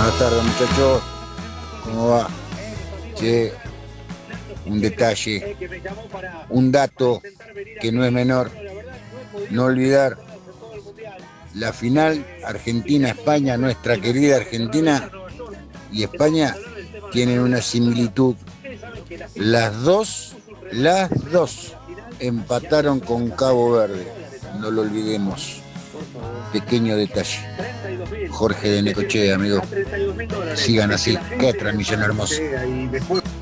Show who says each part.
Speaker 1: Buenas tardes, muchachos. ¿Cómo va? Che, un detalle, un dato que no es menor. No olvidar la final Argentina-España, nuestra querida Argentina y España tienen una similitud. Las dos empataron con Cabo Verde. No lo olvidemos. Pequeño detalle. Jorge de Necochea, amigo. Sigan así. Qué transmisión hermosa.